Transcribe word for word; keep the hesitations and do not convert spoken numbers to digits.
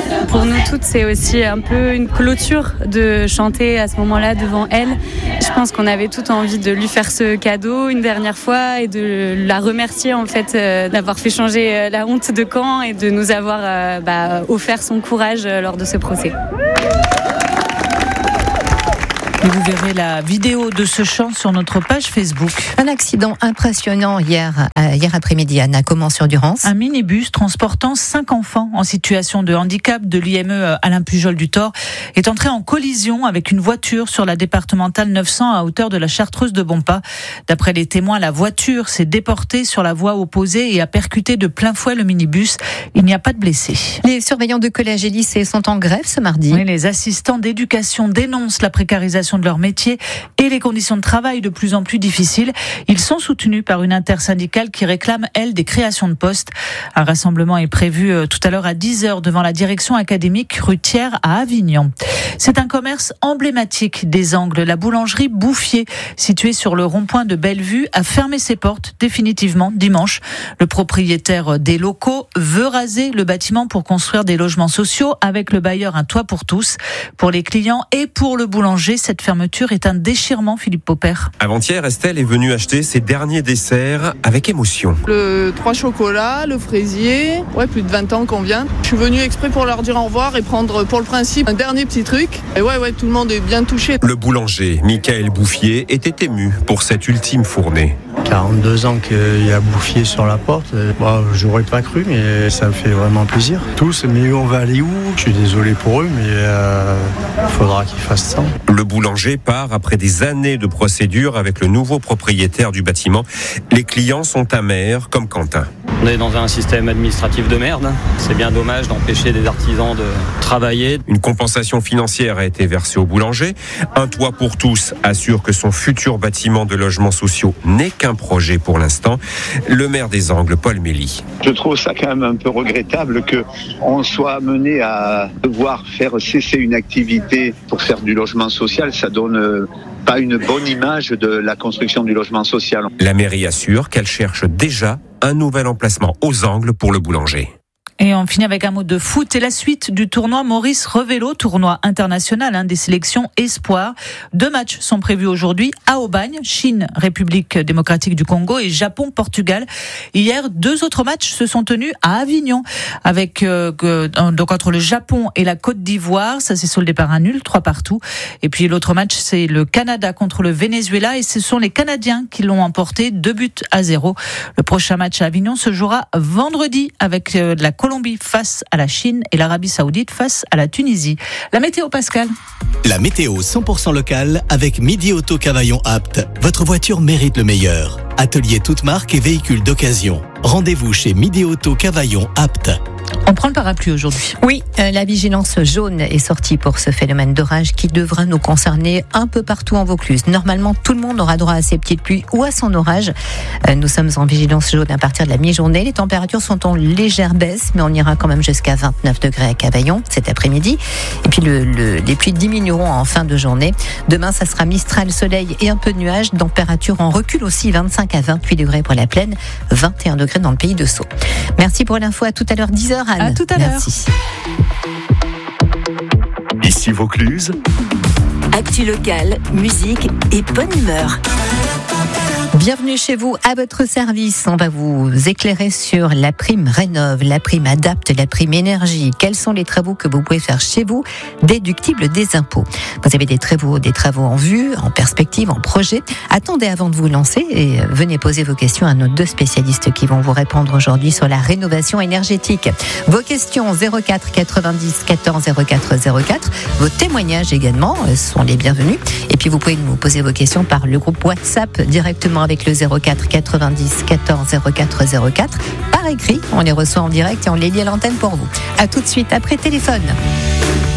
Pour nous toutes, c'est aussi un peu une clôture de chanter à ce moment-là devant elle. Je pense qu'on avait toutes envie de lui faire ce cadeau une dernière fois et de la remercier en fait euh, d'avoir fait changer euh, la honte de Caen et de nous avoir euh, bah, offert son courage euh, lors de ce procès. Et vous verrez la vidéo de ce chant sur notre page Facebook. Un accident impressionnant hier, euh, hier après-midi à Nacoment-sur-Durance. Un minibus transportant cinq enfants en situation de handicap de l'I M E Alain Pujol du Thor est entré en collision avec une voiture sur la départementale neuf cents à hauteur de la Chartreuse de Bonpas. D'après les témoins, la voiture s'est déportée sur la voie opposée et a percuté de plein fouet le minibus. Il n'y a pas de blessés. Les surveillants de collèges et lycées sont en grève ce mardi. Oui, les assistants d'éducation dénoncent la précarisation de leur métier et les conditions de travail de plus en plus difficiles. Ils sont soutenus par une intersyndicale qui réclame, elle, des créations de postes. Un rassemblement est prévu tout à l'heure à dix heures devant la direction académique rue Thiers à Avignon. C'est un commerce emblématique des Angles. La boulangerie Bouffier, située sur le rond-point de Bellevue, a fermé ses portes définitivement dimanche. Le propriétaire des locaux veut raser le bâtiment pour construire des logements sociaux avec le bailleur Un Toit pour tous. Pour les clients et pour le boulanger, cette fermeture est un déchirement, Philippe Popper. Avant-hier, Estelle est venue acheter ses derniers desserts avec émotion. Le trois chocolats, le fraisier, ouais, plus de vingt ans qu'on vient. Je suis venue exprès pour leur dire au revoir et prendre pour le principe un dernier petit truc. Et ouais, ouais, tout le monde est bien touché. Le boulanger, Michael Bouffier, était ému pour cette ultime fournée. quarante-deux ans qu'il y a Bouffier sur la porte. Bon, j'aurais pas cru, mais ça me fait vraiment plaisir. Tous, mais on va aller où? Je suis désolé pour eux, mais il euh, faudra qu'ils fassent ça. Le boulanger part après des années de procédure avec le nouveau propriétaire du bâtiment. Les clients sont amers, comme Quentin. On est dans un système administratif de merde. C'est bien dommage d'empêcher des artisans de travailler. Une compensation financière a été versée au boulanger. Un Toit pour tous assure que son futur bâtiment de logements sociaux n'est qu'un projet pour l'instant. Le maire des Angles, Paul Mély. Je trouve ça quand même un peu regrettable qu'on soit amené à devoir faire cesser une activité pour faire du logement social. Ça donne pas une bonne image de la construction du logement social. La mairie assure qu'elle cherche déjà un nouvel emplacement aux Angles pour le boulanger. Et on finit avec un mot de foot et la suite du tournoi Maurice Revello, tournoi international hein, des sélections espoirs. Deux matchs sont prévus aujourd'hui à Aubagne, Chine, République démocratique du Congo et Japon, Portugal. Hier, deux autres matchs se sont tenus à Avignon, avec euh, donc entre le Japon et la Côte d'Ivoire. Ça s'est soldé par un nul, trois partout. Et puis l'autre match, c'est le Canada contre le Venezuela et ce sont les Canadiens qui l'ont emporté, deux buts à zéro. Le prochain match à Avignon se jouera vendredi avec euh, la Colombie face à la Chine et l'Arabie Saoudite face à la Tunisie. La météo, Pascal. La météo cent pour cent locale avec Midi Auto Cavaillon Apt. Votre voiture mérite le meilleur. Atelier toute marque et véhicules d'occasion. Rendez-vous chez Midi Auto Cavaillon Apt. On prend le parapluie aujourd'hui. Oui, euh, la vigilance jaune est sortie pour ce phénomène d'orage qui devra nous concerner un peu partout en Vaucluse. Normalement, tout le monde aura droit à ses petites pluies ou à son orage. Euh, nous sommes en vigilance jaune à partir de la mi-journée. Les températures sont en légère baisse, mais on ira quand même jusqu'à vingt-neuf degrés à Cavaillon cet après-midi. Et puis le, le, les pluies diminueront en fin de journée. Demain, ça sera Mistral, soleil et un peu de nuages. Température en recul aussi, vingt-cinq à vingt-huit degrés pour la plaine, vingt et un degrés dans le pays de Sceaux. Merci pour l'info. À tout à l'heure, dix heures. Anne. À tout à l'heure. Merci. Ici Vaucluse. Actu locale, musique et bonne humeur. Bienvenue chez vous, à votre service. On va vous éclairer sur la prime Rénov', la prime Adapte, la prime Énergie. Quels sont les travaux que vous pouvez faire chez vous, déductibles des impôts? Vous avez des travaux, des travaux en vue, en perspective, en projet. Attendez avant de vous lancer et venez poser vos questions à nos deux spécialistes qui vont vous répondre aujourd'hui sur la rénovation énergétique. Vos questions zéro quatre quatre-vingt-dix quatorze zéro quatre zéro quatre. Vos témoignages également sont les bienvenus. Et puis vous pouvez nous poser vos questions par le groupe WhatsApp directement avec le zéro quatre quatre-vingt-dix quatorze zéro quatre zéro quatre. Par écrit, on les reçoit en direct et on les lit à l'antenne pour vous. À tout de suite après téléphone.